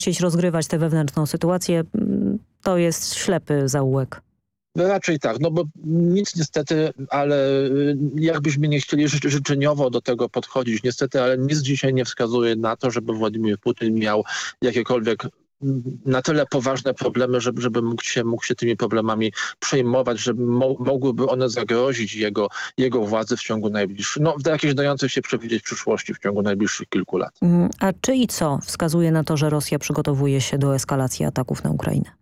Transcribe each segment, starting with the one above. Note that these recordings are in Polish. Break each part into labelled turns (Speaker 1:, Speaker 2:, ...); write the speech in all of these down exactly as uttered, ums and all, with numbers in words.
Speaker 1: chcieć rozgrywać tę wewnętrzną sytuację, to jest ślepy zaułek.
Speaker 2: Raczej tak, no bo nic niestety, ale jakbyśmy nie chcieli ży życzeniowo do tego podchodzić, niestety, ale nic dzisiaj nie wskazuje na to, żeby Władimir Putin miał jakiekolwiek na tyle poważne problemy, żeby, żeby mógł, się, mógł się tymi problemami przejmować, żeby mo mogłyby one zagrozić jego, jego władzy w ciągu najbliższych, no w jakiejś dającej się przewidzieć przyszłości w ciągu najbliższych kilku lat.
Speaker 1: A czy i co wskazuje na to, że Rosja przygotowuje się do eskalacji ataków na Ukrainę?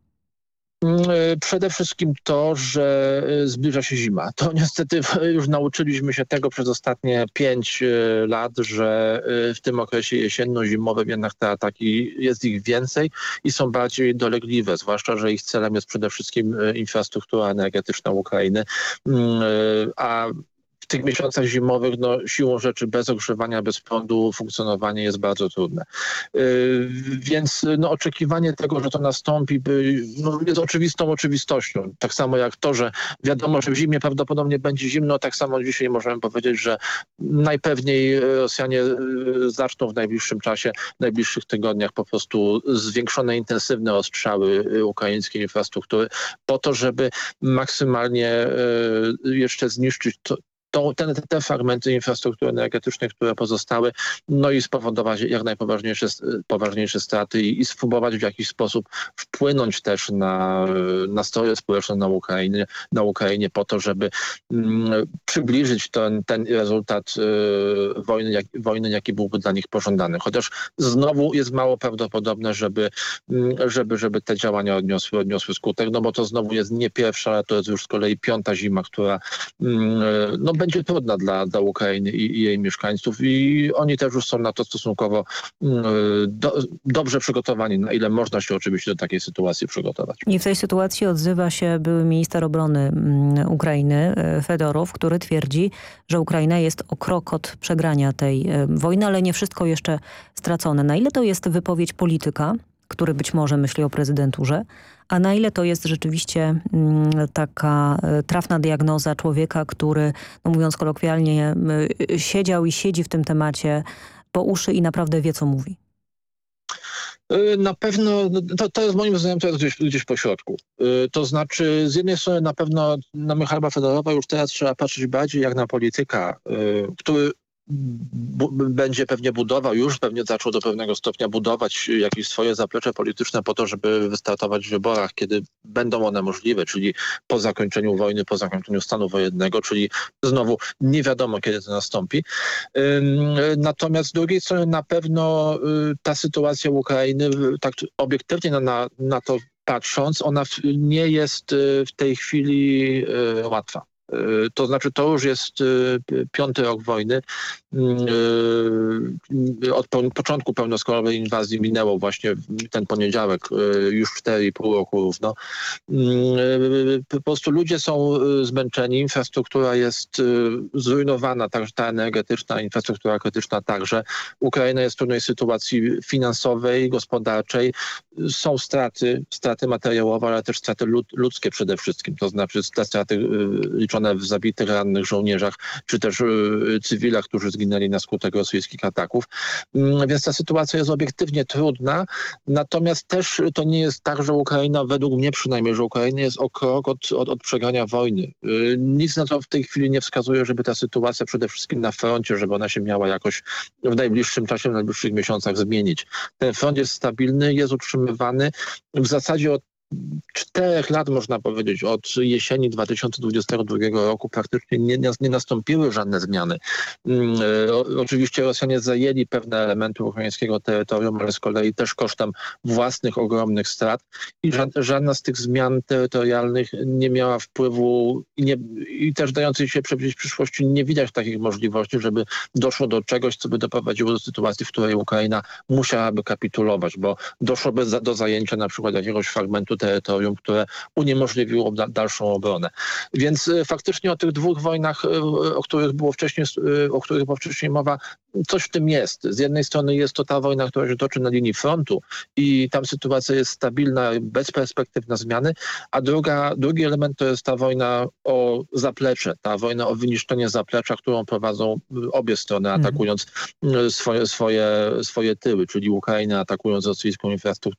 Speaker 2: Przede wszystkim to, że zbliża się zima. To niestety już nauczyliśmy się tego przez ostatnie pięć lat, że w tym okresie jesienno-zimowym jednak te ataki, jest ich więcej i są bardziej dolegliwe, zwłaszcza, że ich celem jest przede wszystkim infrastruktura energetyczna Ukrainy, a w tych miesiącach zimowych no, siłą rzeczy bez ogrzewania, bez prądu funkcjonowanie jest bardzo trudne. Yy, więc no, oczekiwanie tego, że to nastąpi by, no, jest oczywistą oczywistością. Tak samo jak to, że wiadomo, że w zimie prawdopodobnie będzie zimno, tak samo dzisiaj możemy powiedzieć, że najpewniej Rosjanie zaczną w najbliższym czasie, w najbliższych tygodniach po prostu zwiększone, intensywne ostrzały ukraińskiej infrastruktury po to, żeby maksymalnie yy, jeszcze zniszczyć to, To, te, te fragmenty infrastruktury energetycznej, które pozostały, no i spowodować jak najpoważniejsze poważniejsze straty i, i spróbować w jakiś sposób wpłynąć też na nastroje społeczne na Ukrainie, na Ukrainie po to, żeby mm, przybliżyć ten, ten rezultat y, wojny, jak, wojny, jaki byłby dla nich pożądany. Chociaż znowu jest mało prawdopodobne, żeby, y, żeby, żeby te działania odniosły, odniosły skutek, no bo to znowu jest nie pierwsza, ale to jest już z kolei piąta zima, która y, no, będzie trudna dla, dla Ukrainy i, i jej mieszkańców i oni też już są na to stosunkowo do, dobrze przygotowani, na ile można się oczywiście do takiej sytuacji przygotować.
Speaker 1: I w tej sytuacji odzywa się były minister obrony Ukrainy, Fedorow, który twierdzi, że Ukraina jest o krok od przegrania tej wojny, ale nie wszystko jeszcze stracone. Na ile to jest wypowiedź polityka, który być może myśli o prezydenturze, a na ile to jest rzeczywiście mm, taka trafna diagnoza człowieka, który, no mówiąc kolokwialnie, y, siedział i siedzi w tym temacie po uszy i naprawdę wie, co mówi?
Speaker 2: Na pewno, to, to jest moim zdaniem to jest gdzieś, gdzieś po środku. To znaczy z jednej strony na pewno na Michała Fedorowa już teraz trzeba patrzeć bardziej jak na polityka, który będzie pewnie budował, już pewnie zaczął do pewnego stopnia budować jakieś swoje zaplecze polityczne po to, żeby wystartować w wyborach, kiedy będą one możliwe, czyli po zakończeniu wojny, po zakończeniu stanu wojennego, czyli znowu nie wiadomo, kiedy to nastąpi. Natomiast z drugiej strony na pewno ta sytuacja Ukrainy, tak obiektywnie na, na, na to patrząc, ona nie jest w tej chwili łatwa. To znaczy to już jest piąty rok wojny. Od początku pełnoskalowej inwazji minęło właśnie ten poniedziałek już cztery i pół roku równo. Po prostu ludzie są zmęczeni, infrastruktura jest zrujnowana, także ta energetyczna, infrastruktura krytyczna także. Ukraina jest w trudnej sytuacji finansowej, gospodarczej. Są straty, straty materiałowe, ale też straty ludzkie przede wszystkim. To znaczy te straty liczone w zabitych, rannych żołnierzach, czy też y, cywilach, którzy zginęli na skutek rosyjskich ataków. Y, więc ta sytuacja jest obiektywnie trudna, natomiast też to nie jest tak, że Ukraina, według mnie przynajmniej, że Ukraina jest o krok od, od, od przegrania wojny. Y, nic na to w tej chwili nie wskazuje, żeby ta sytuacja przede wszystkim na froncie, żeby ona się miała jakoś w najbliższym czasie, w najbliższych miesiącach zmienić. Ten front jest stabilny, jest utrzymywany w zasadzie od czterech lat, można powiedzieć, od jesieni dwa tysiące dwudziestego drugiego roku praktycznie nie, nie nastąpiły żadne zmiany. O, oczywiście Rosjanie zajęli pewne elementy ukraińskiego terytorium, ale z kolei też kosztem własnych ogromnych strat i ża żadna z tych zmian terytorialnych nie miała wpływu i, nie, i też dającej się przewidzieć w przyszłości nie widać takich możliwości, żeby doszło do czegoś, co by doprowadziło do sytuacji, w której Ukraina musiałaby kapitulować, bo doszłoby za, do zajęcia na przykład jakiegoś fragmentu terytorium, które uniemożliwiło da, dalszą obronę. Więc faktycznie o tych dwóch wojnach, o których było wcześniej, o których była wcześniej mowa, coś w tym jest. Z jednej strony jest to ta wojna, która się toczy na linii frontu i tam sytuacja jest stabilna, bez perspektyw na zmiany, a druga, drugi element to jest ta wojna o zaplecze, ta wojna o wyniszczenie zaplecza, którą prowadzą obie strony, atakując swoje, swoje, swoje tyły, czyli Ukrainę atakując rosyjską infrastrukturę,